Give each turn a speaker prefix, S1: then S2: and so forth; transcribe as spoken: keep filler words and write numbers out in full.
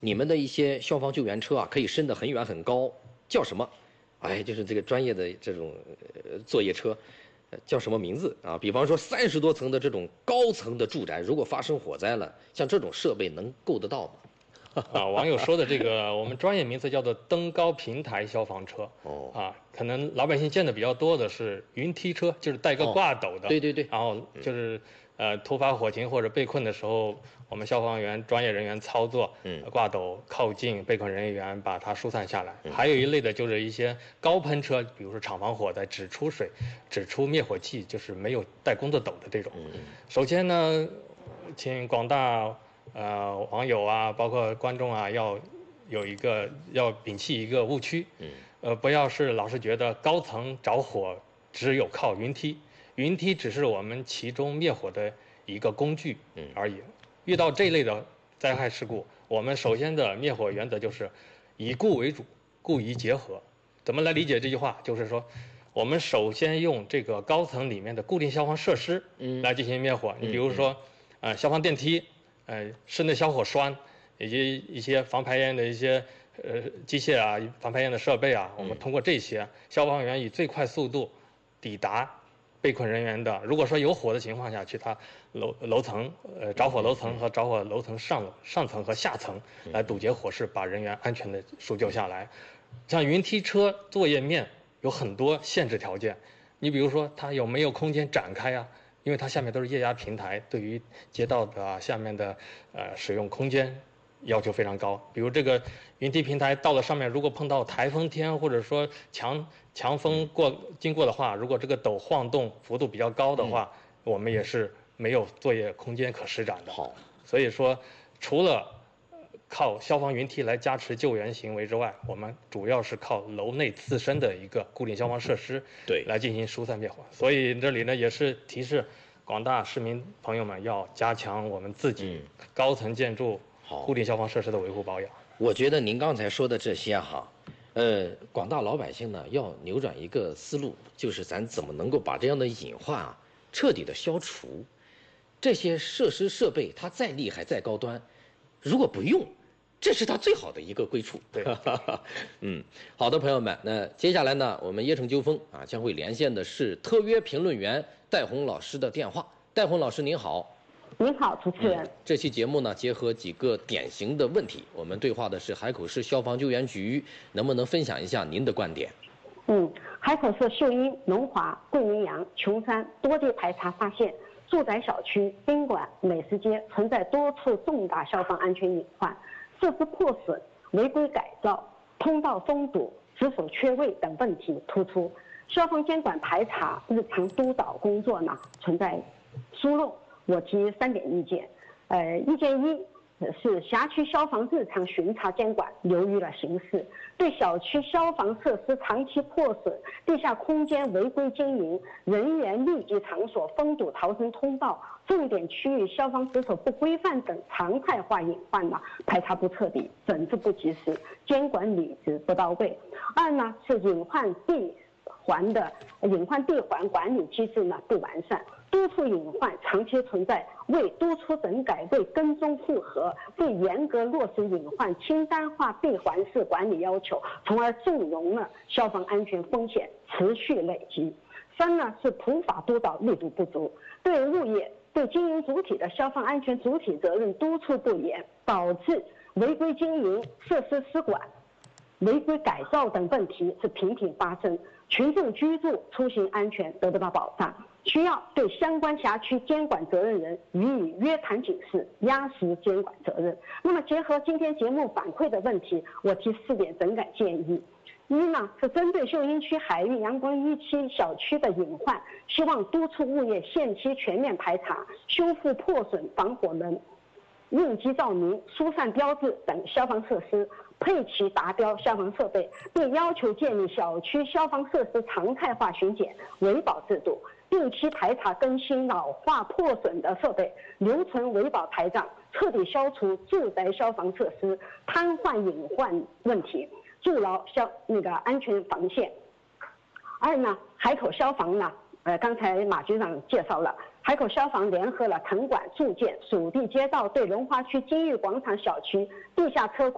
S1: 你们的一些消防救援车啊，可以伸得很远很高，叫什么？哎，就是这个专业的这种呃作业车，呃叫什么名字啊？比方说三十多层的这种高层的住宅，如果发生火灾了，像这种设备能够得到吗？
S2: 啊，网友说的这个，我们专业名词叫做登高平台消防车。
S1: 哦，
S2: 啊，可能老百姓见的比较多的是云梯车，就是带个挂斗的。
S1: 哦、对对对。
S2: 然后就是呃突发火情或者被困的时候，我们消防员专业人员操作，
S1: 嗯，
S2: 挂斗靠近被困人员，把它疏散下来。
S1: 嗯、
S2: 还有一类的就是一些高喷车，比如说厂房火灾只出水，只出灭火器，就是没有带工作斗的这种。
S1: 嗯，
S2: 首先呢，请广大。呃，网友啊，包括观众啊，要有一个要摒弃一个误区，
S1: 嗯，
S2: 呃，不要是老是觉得高层着火只有靠云梯，云梯只是我们其中灭火的一个工具而已。遇到这类的灾害事故，我们首先的灭火原则就是以固为主，固宜结合。怎么来理解这句话？就是说，我们首先用这个高层里面的固定消防设施来进行灭火。
S1: 嗯、
S2: 你比如说，呃，消防电梯。呃，室内消火栓，以及一些防排烟的一些呃机械啊、防排烟的设备啊，我们通过这些，消防员以最快速度抵达被困人员的。如果说有火的情况下，去他楼楼层，呃，着火楼层和着火楼层上上层和下层来堵截火势，把人员安全的疏救下来。像云梯车作业面有很多限制条件，你比如说它有没有空间展开啊？因为它下面都是液压平台，对于街道的、啊、下面的呃使用空间要求非常高。比如这个云梯平台到了上面，如果碰到台风天或者说强强风过经过的话，如果这个斗晃动幅度比较高的话，嗯、我们也是没有作业空间可施展的。
S1: 好，
S2: 所以说除了靠消防云梯来加持救援行为之外，我们主要是靠楼内自身的一个固定消防设施，
S1: 对，
S2: 来进行疏散灭火。所以这里呢也是提示广大市民朋友们要加强我们自己高层建筑固定消防设施的维护保养。
S1: 我觉得您刚才说的这些哈，呃，广大老百姓呢要扭转一个思路，就是咱怎么能够把这样的隐患啊彻底的消除？这些设施设备它再厉害再高端，如果不用，这是它最好的一个归处。
S2: 对，
S1: 嗯，好的，朋友们，那接下来呢，我们椰城纠纷啊将会连线的是特约评论员戴红老师的电话。戴红老师您好。
S3: 您好，主持人、嗯。
S1: 这期节目呢，结合几个典型的问题，我们对话的是海口市消防救援局，能不能分享一下您的观点？
S3: 嗯，海口市秀英、龙华、桂林洋、琼山多地排查发现，住宅小区、宾馆、美食街存在多处重大消防安全隐患，设施破损、违规改造、通道封堵、值守缺位等问题突出。消防监管排查日常督导工作呢存在疏漏，我提三点意见。呃，意见一是辖区消防日常巡查监管流于了形式，对小区消防设施长期破损、地下空间违规经营、人员密集场所封堵逃生通道、重点区域消防值守不规范等常态化隐患呢，排查不彻底，整治不及时，监管履职不到位。二呢是隐患闭环的隐患闭环管理机制呢不完善，多处隐患长期存在，未督促整改、未跟踪复核、未严格落实隐患清单化闭环式管理要求，从而纵容了消防安全风险持续累积。三呢是普法督导力度不足，对物业、对经营主体的消防安全主体责任督促不严，导致违规经营、设施失管、违规改造等问题是频频发生，群众居住出行安全得不到保障，需要对相关辖区监管责任人予以约谈警示，压实监管责任。那么结合今天节目反馈的问题，我提四点整改建议。一呢是针对秀英区海域阳光一期小区的隐患，希望督促物业限期全面排查，修复破损防火门、应急照明、疏散标志等消防设施，配齐达标消防设备，并要求建立小区消防设施常态化巡检维保制度，定期排查更新老化破损的设备，留存维保台账，彻底消除住宅消防设施瘫痪隐患问题，筑牢消那个安全防线。二呢，海口消防呢，呃，刚才马局长介绍了。海口消防联合了城管、住建、属地街道对龙华区金玉广场小区地下车库